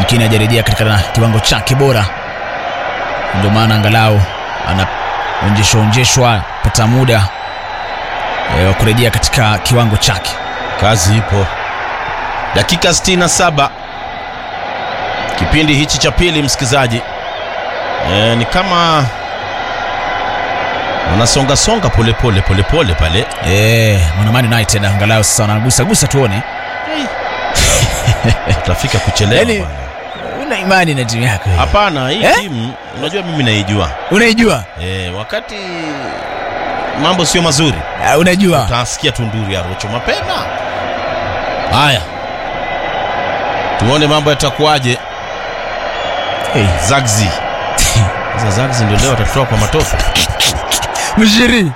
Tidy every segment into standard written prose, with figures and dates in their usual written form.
lakini hajarejea katika kiwango chake bora, ndio maana angalau anaonjeshwa pata muda wa kurejea katika kiwango chake. Kazi ipo. Dakika 67 kipindi hichi cha pili, msikizaji. Ni kama wanasonga pole pale. Man United angalau sasa wanagusa tuone. Utafika kuchelewa bwana. Una imani na timu yako hii? Hapana, hii timu unajua mimi naijua. Unaijua? Wakati mambo sio mazuri, unajua utasikia tunduri ya Rocho mapema. Haya, tuone mambo yatakuwaje. Zagzi. Sasa Zagzi ndio leo atatoa kwa matoto. Mshiri.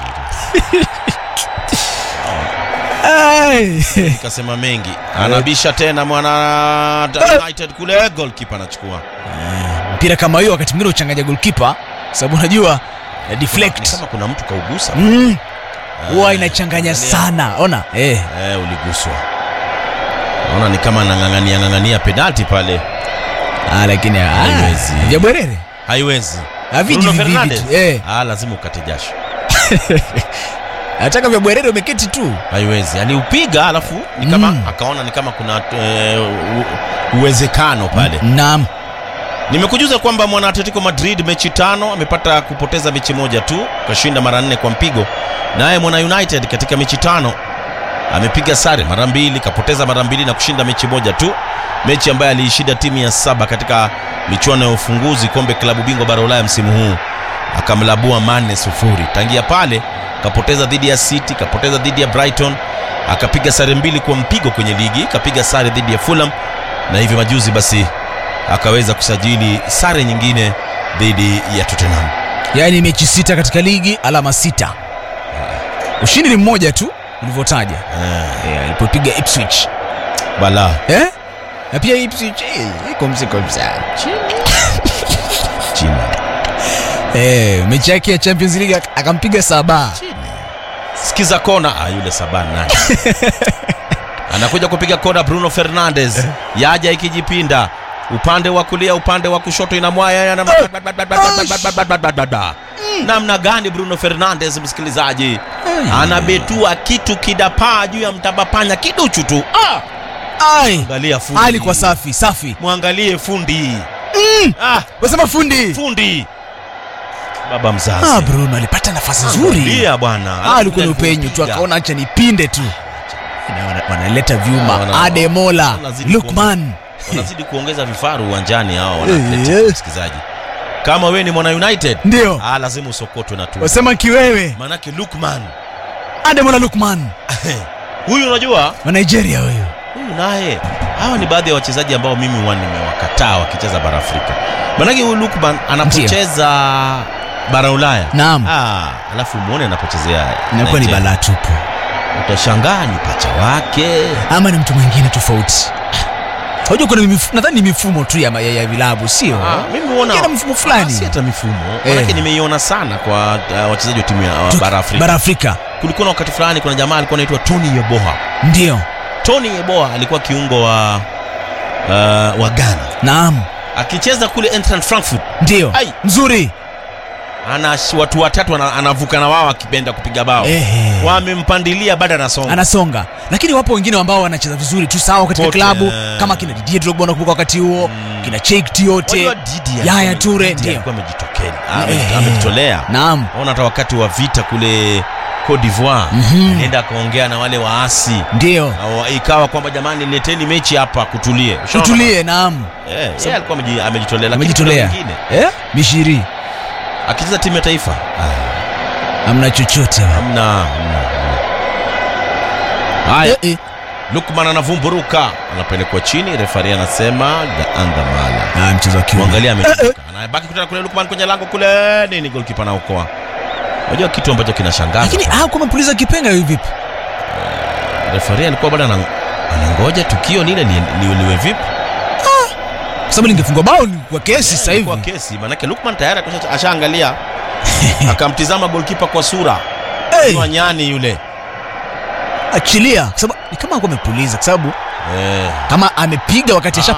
Nikasema mengi. Anabisha tena mwana United kule, goalkeeper anachukua. Mpira kama hiyo wakati mwingine uchanganya goalkeeper, sababu unajua deflect. Kama kuna mtu kaugusa. Huwa inachanganya sana. Ona. Uliguswa. Naona ni kama anang'ang'ania penalty pale. Lakini haiwezi. Ya Bwerere. Haiwezi. Bruno Fernandes. Lazima ukate jasho. Anataka vya Bwerere umeketi tu. Haiwezi. Aliupiga alafu ni kama akaona ni kama kuna uwezekano pale. Naam. Nimekujuza kwamba mwana Atletico Madrid mechi 5 amepata kupoteza mechi moja tu, kashinda mara 4 kwa mpigo. Naye mwana United katika mechi 5 amepiga sare mara 2, kapoteza mara 2 na kushinda mechi moja tu. Mechi ambayo aliishinda timu ya 7 katika michuano ya ufunguzi kombe klabu bingwa bara Ulaya msimu huu. Akamlabua Mane 0. Tangia pale kapoteza dhidi ya City, kapoteza dhidi ya Brighton, akapiga sare 2 kwa mpigo kwenye ligi, kapiga sare dhidi ya Fulham, na hivi majuzi basi akaweza kusajili sare nyingine dhidi ya Tottenham. Yaani mechi 6 katika ligi, alama 6. Ushindi ni mmoja tu ulivyotaja. Alipopiga Ipswich. Bala. Na pia Ipswich iko msikosa. Chini. Mechi yake ya Champions League akampiga Saba. Sikiza kona, yule Saba nani? Anakuja kupiga kona Bruno Fernandes. Yaja ikijipinda. Upande wa kulia, upande wa kushoto inamwaya na namna gani Bruno Fernandes, msikilizaji? Anabetua kitu kidapaa juu ya mtabapanya kiduchu tu. Angalia fundi. Alikuwa safi. Muangalie fundi. Wasema fundi. Baba mzazi. Bruno alipata nafasi nzuri. Ndio bwana. Alikuwa ni upenyo tu, akaona acha nipinde tu. Wanaleta vyuma. Ademola, Lukman. Wanazidi kuongeza vifaru uwanjani hao wanaleta, msikilizaji. Kama wewe ni mwana United, ndio lazima usokotwe na tu. Wasema kiwewe. Manake Lukman. Ademola Lukman. Huyu unajua? Wa Nigeria huyu. Huyu naye. Hawa ni baadhi ya wachezaji ambao mimi nimewakataa wakicheza bara Afrika. Manake huyu Lukman anapocheza bara Ulaya. Naam. Alafu muone anapochezea. Inakuwa ni balaa tupu. Utashangaa ni pacha wake ama ni mtu mwingine tofauti. Unajua kuna nadhani mifumo tu ya vilabu, sio? Mimi huona kuna mfumo fulani. Si hata mifumo. Maana nimeiona sana kwa wachezaji wa timu ya bara Afrika. Bara Afrika. Kulikuwa na wakati fulani kuna jamaa alikuwa anaitwa Tony Yeboah. Ndio. Tony Yeboah alikuwa kiungo wa Ghana. Naam. Akicheza kule Eintracht Frankfurt. Ndio. Mzuri. Ana watu watatu anavuka na wao akipenda kupiga bao. Wamempandilia bado anasonga. Lakini wapo wengine ambao wanacheza vizuri tu sawa katika klabu kama kina Didier Drogba nakumbuka wakati huo, kina Cheikh Tiote, Yaya Toure ndio alikuwa amejitolea. Naam. Ona hata wakati wa vita kule Cote d'Ivoire alienda akaongea na wale waasi. Ndio. Ikawa kwamba jamani leteni mechi hapa kutulie. Naam. Yeye alikuwa amejitolea lakini Mishiri akicheza timu ya taifa hamna chochote. Hamna. Haya. Lukman anavumburuka, anapelekwa chini, refari anasema gaanda mala. Mchezo wa kiume. Angalia ametoka. Anabaki kutana kule Lukman kwenye lango kule. Nini goalkeeper anaokoa. Unajua kitu ambacho kinashangaza. Lakini kama mpuliza kipenga hivi vipi? Refari alikuwa bado anangoja tukio lile liwe vipi? Kwa sababu lingefungwa bao kwa kesi sasa hivi. Kwa kesi, manake Lukman tayari ashaangalia. Akamtizama goalkeeper kwa sura. Nyani yule. Achilia, kwa sababu ni kama alikuwa amepuliza, kwa sababu kama amepiga wakati